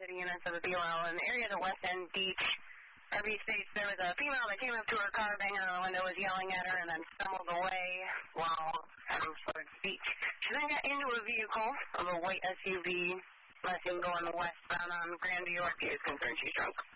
city units of the BOL in the area of the West End Beach. RV states there was a female that came up to her car, banging on the window, was yelling at her, and then stumbled away while heading towards the beach. She then got into a vehicle of a white SUV, last seen going westbound on Grandview. RV is concerned she's drunk.